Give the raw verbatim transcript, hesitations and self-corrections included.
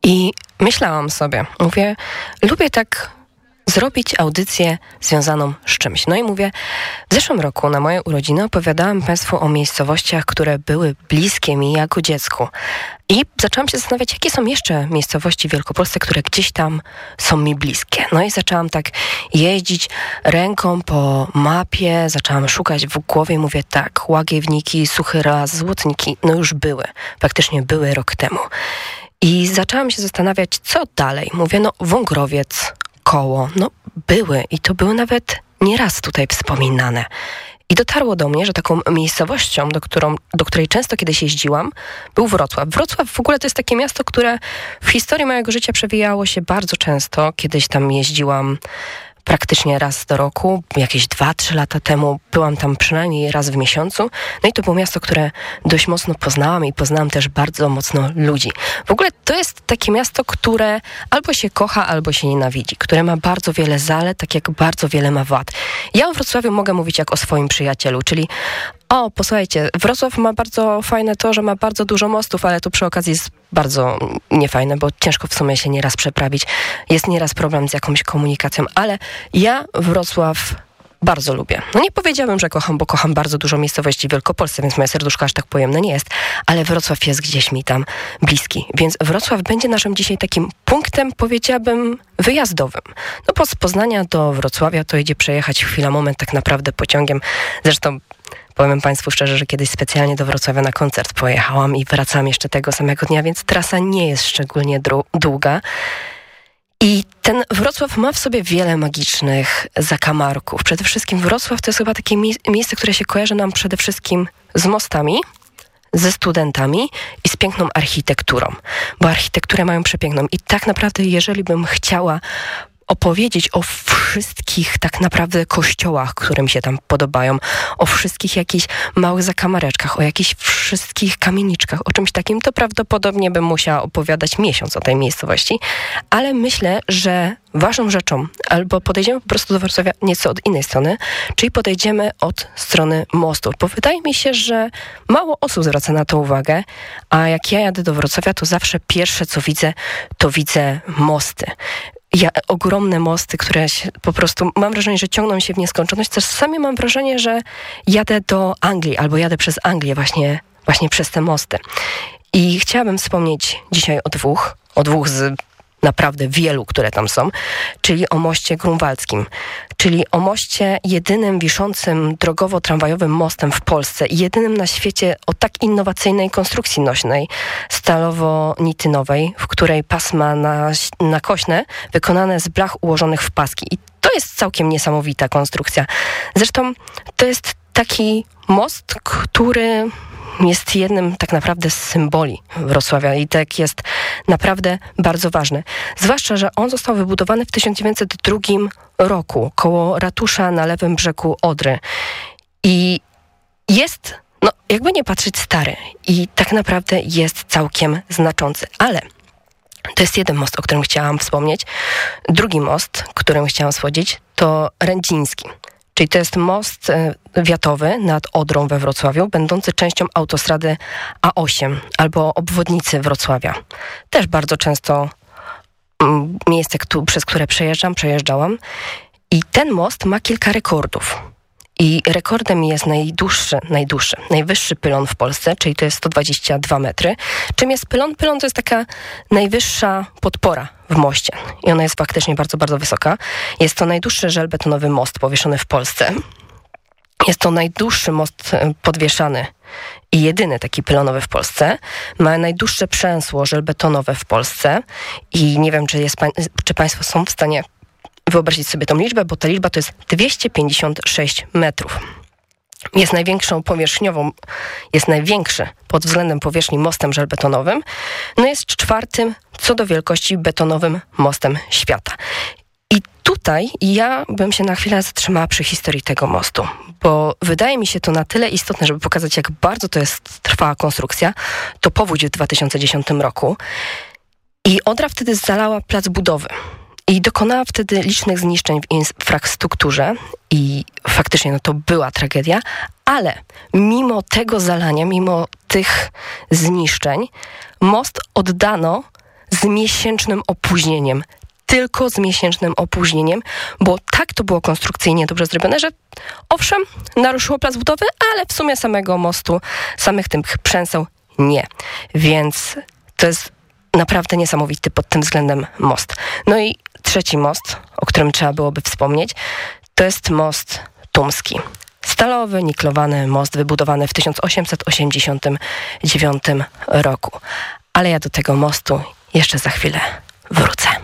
I myślałam sobie, mówię, lubię tak zrobić audycję związaną z czymś. No i mówię, w zeszłym roku na moje urodziny opowiadałam Państwu o miejscowościach, które były bliskie mi jako dziecku. I zaczęłam się zastanawiać, jakie są jeszcze miejscowości w Wielkopolsce, które gdzieś tam są mi bliskie. No i zaczęłam tak jeździć ręką po mapie, zaczęłam szukać w głowie, mówię tak, Łagiewniki, Suchy Raz, Złotniki, no już były. Faktycznie były rok temu. I zaczęłam się zastanawiać, co dalej. Mówię, no Wągrowiec, Koło, no były i to były nawet nieraz tutaj wspominane. I dotarło do mnie, że taką miejscowością, do, którą, do której często kiedyś jeździłam, był Wrocław. Wrocław w ogóle to jest takie miasto, które w historii mojego życia przewijało się bardzo często. Kiedyś tam jeździłam praktycznie raz do roku, jakieś dwa, trzy lata temu byłam tam przynajmniej raz w miesiącu. No i to było miasto, które dość mocno poznałam i poznałam też bardzo mocno ludzi. W ogóle to jest takie miasto, które albo się kocha, albo się nienawidzi, które ma bardzo wiele zalet, tak jak bardzo wiele ma wad. Ja o Wrocławiu mogę mówić jak o swoim przyjacielu, czyli o, posłuchajcie, Wrocław ma bardzo fajne to, że ma bardzo dużo mostów, ale tu przy okazji jest bardzo niefajne, bo ciężko w sumie się nieraz przeprawić. Jest nieraz problem z jakąś komunikacją, ale ja Wrocław bardzo lubię. No nie powiedziałabym, że kocham, bo kocham bardzo dużo miejscowości w Wielkopolsce, więc moje serduszko aż tak pojemne nie jest, ale Wrocław jest gdzieś mi tam bliski. Więc Wrocław będzie naszym dzisiaj takim punktem, powiedziałabym, wyjazdowym. No bo z Poznania do Wrocławia to idzie przejechać chwila, moment tak naprawdę pociągiem. Zresztą powiem Państwu szczerze, że kiedyś specjalnie do Wrocławia na koncert pojechałam i wracam jeszcze tego samego dnia, więc trasa nie jest szczególnie dru- długa. I ten Wrocław ma w sobie wiele magicznych zakamarków. Przede wszystkim Wrocław to jest chyba takie mi- miejsce, które się kojarzy nam przede wszystkim z mostami, ze studentami i z piękną architekturą. Bo architekturę mają przepiękną. I tak naprawdę, jeżeli bym chciała opowiedzieć o wszystkich tak naprawdę kościołach, które mi się tam podobają, o wszystkich jakichś małych zakamareczkach, o jakichś wszystkich kamieniczkach, o czymś takim, to prawdopodobnie bym musiała opowiadać miesiąc o tej miejscowości, ale myślę, że ważną rzeczą, albo podejdziemy po prostu do Wrocławia nieco od innej strony, czyli podejdziemy od strony mostu, bo wydaje mi się, że mało osób zwraca na to uwagę, a jak ja jadę do Wrocławia, to zawsze pierwsze, co widzę, to widzę mosty. Ja, ogromne mosty, które się, po prostu mam wrażenie, że ciągną się w nieskończoność. Czasami mam wrażenie, że jadę do Anglii albo jadę przez Anglię właśnie, właśnie przez te mosty. I chciałabym wspomnieć dzisiaj o dwóch, o dwóch z naprawdę wielu, które tam są, czyli o moście grunwaldzkim, czyli o moście jedynym wiszącym drogowo-tramwajowym mostem w Polsce i jedynym na świecie o tak innowacyjnej konstrukcji nośnej, stalowo-nitynowej, w której pasma na, nakośne wykonane z blach ułożonych w paski. I to jest całkiem niesamowita konstrukcja. Zresztą to jest taki most, który jest jednym tak naprawdę z symboli Wrocławia i tak jest naprawdę bardzo ważny. Zwłaszcza, że on został wybudowany w tysiąc dziewięćset drugim roku koło ratusza na lewym brzegu Odry. I jest, no jakby nie patrzeć, stary i tak naprawdę jest całkiem znaczący. Ale to jest jeden most, o którym chciałam wspomnieć. Drugi most, którym chciałam schodzić, to Rędziński. Czyli to jest most wiatowy nad Odrą we Wrocławiu, będący częścią autostrady A osiem albo obwodnicy Wrocławia. Też bardzo często mm, miejsce, ktu, przez które przejeżdżam, przejeżdżałam. I ten most ma kilka rekordów. I rekordem jest najdłuższy, najdłuższy, najwyższy pylon w Polsce, czyli to jest sto dwadzieścia dwa metry. Czym jest pylon? Pylon to jest taka najwyższa podpora w moście. I ona jest faktycznie bardzo, bardzo wysoka. Jest to najdłuższy żelbetonowy most powieszony w Polsce. Jest to najdłuższy most podwieszany i jedyny taki pylonowy w Polsce. Ma najdłuższe przęsło żelbetonowe w Polsce. I nie wiem, czy, jest, czy Państwo są w stanie wyobrazić sobie tą liczbę, bo ta liczba to jest dwieście pięćdziesiąt sześć metrów. Jest największą powierzchniową, jest największy pod względem powierzchni mostem żelbetonowym. No jest czwartym co do wielkości betonowym mostem świata. I tutaj ja bym się na chwilę zatrzymała przy historii tego mostu, bo wydaje mi się to na tyle istotne, żeby pokazać, jak bardzo to jest trwała konstrukcja. To powódź w dwa tysiące dziesiątym roku i Odra wtedy zalała plac budowy. I dokonała wtedy licznych zniszczeń w infrastrukturze i faktycznie no to była tragedia, ale mimo tego zalania, mimo tych zniszczeń, most oddano z miesięcznym opóźnieniem. Tylko z miesięcznym opóźnieniem, bo tak to było konstrukcyjnie dobrze zrobione, że owszem, naruszyło plac budowy, ale w sumie samego mostu, samych tych przęseł nie. Więc to jest naprawdę niesamowity pod tym względem most. No i trzeci most, o którym trzeba byłoby wspomnieć, to jest most tumski. Stalowy, niklowany most wybudowany w tysiąc osiemset osiemdziesiątym dziewiątym roku. Ale ja do tego mostu jeszcze za chwilę wrócę.